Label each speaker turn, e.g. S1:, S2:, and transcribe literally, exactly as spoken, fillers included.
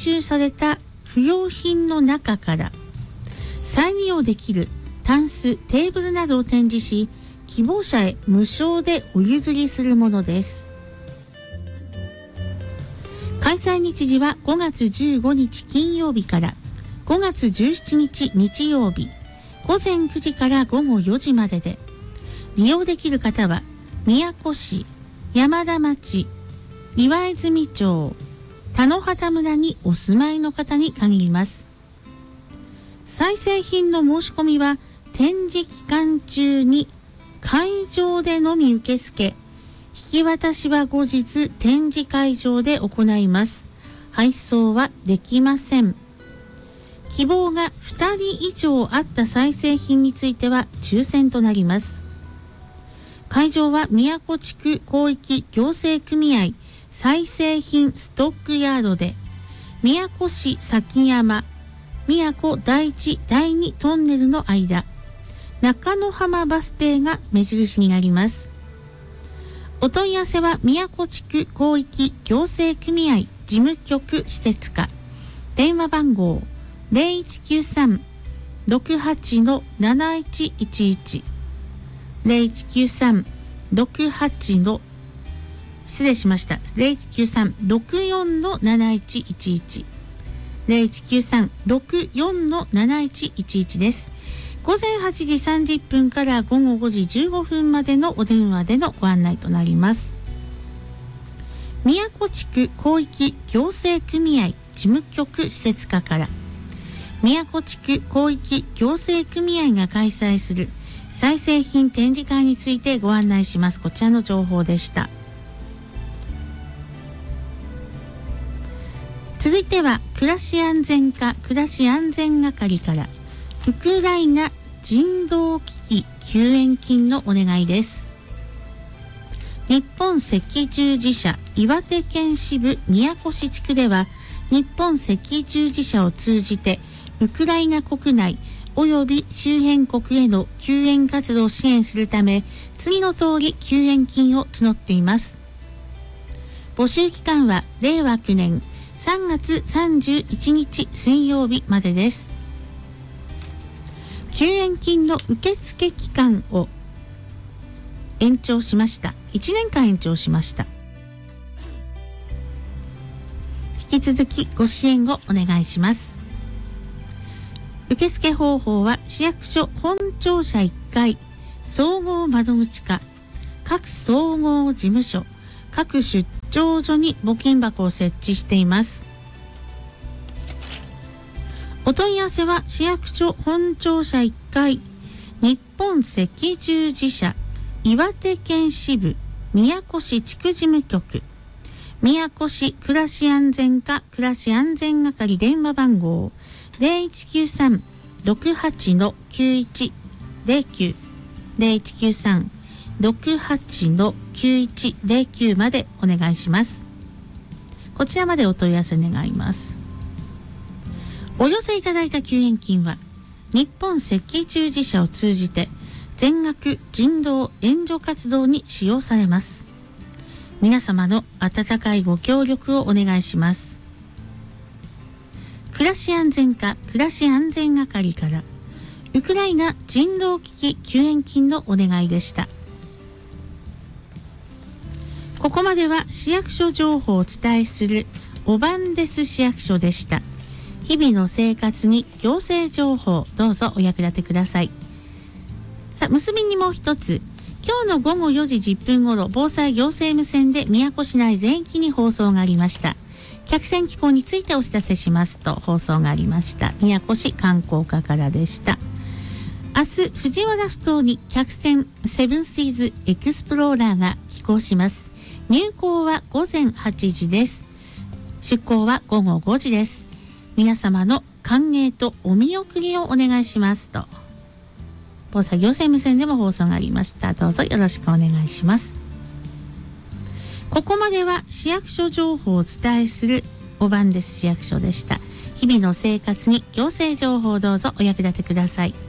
S1: 収された不用品の中から再利用できるタンス、テーブルなどを展示し、希望者へ無償でお譲りするものです。開催日時はごがつじゅうごにち金曜日からごがつじゅうしちにち日曜日、ごぜんくじからごごよじまでで、利用できる方は宮古市、山田町、岩泉町、田野畑村にお住まいの方に限ります。再生品の申し込みは展示期間中に会場でのみ受付、引き渡しは後日展示会場で行います。配送はできません。希望がふたり以上あった再生品については抽選となります。会場は宮古地区広域行政組合再生品ストックヤードで、宮古市崎山、宮古第一第二トンネルの間、中野浜バス停が目印になります。お問い合わせは宮古地区広域行政組合事務局施設課、電話番号 ゼロいちきゅうさん ろくはち なないちいちいち ゼロいちきゅうさん ろくはち 失礼しましたゼロいちきゅうさん ろくよん なないちいちいち ゼロいちきゅうさん ろくよん なないちいちいちです。ごぜんはちじさんじゅっぷんからごごごじじゅうごふんまでのお電話でのご案内となります。宮古地区広域行政組合事務局施設課から、宮古地区広域行政組合が開催する再生品展示会についてご案内します。こちらの情報でした。続いては暮らし安全課暮らし安全係から、ウクライナ人道危機救援金のお願いです。日本赤十字社岩手県支部宮古市地区では、日本赤十字社を通じてウクライナ国内および周辺国への救援活動を支援するため、次の通り救援金を募っています。募集期間はれいわきゅうねんさんがつさんじゅういちにち水曜日までです。救援金の受付期間を延長しました。いちねんかん延長しました。引き続きご支援をお願いします。受付方法は市役所本庁舎いっかい総合窓口課、各総合事務所、各出張所に募金箱を設置しています。お問い合わせは市役所本庁舎いっかい日本赤十字社岩手県支部宮古市地区事務局、宮古市暮らし安全課暮らし安全係電話番号 ゼロいちきゅうさん ろくはち きゅういちゼロきゅう ゼロいちきゅうさん ろくはち きゅういちゼロきゅうまでお願いします。こちらまでお問い合わせ願います。お寄せいただいた救援金は日本赤十字社を通じて全額人道援助活動に使用されます。皆様の温かいご協力をお願いします。暮らし安全課暮らし安全係からウクライナ人道危機救援金のお願いでした。ここまでは市役所情報をお伝えするオバンデス市役所でした。日々の生活に行政情報、どうぞお役立てください。さあ、結びにもう一つ、今日のごごよじじゅっぷんごろ、防災行政無線で宮古市内全域に放送がありました。客船機構についてお知らせしますと放送がありました。宮古市観光課からでした。明日、藤原ふ頭に客船セブンシーズエクスプローラーが寄港します。入港はごぜんはちじです。出港はごごごじです。皆様の歓迎とお見送りをお願いしますと防災行政無線でも放送がありました。どうぞよろしくお願いします。ここまでは市役所情報をお伝えするオバンデス市役所でした。日々の生活に行政情報をどうぞお役立てください。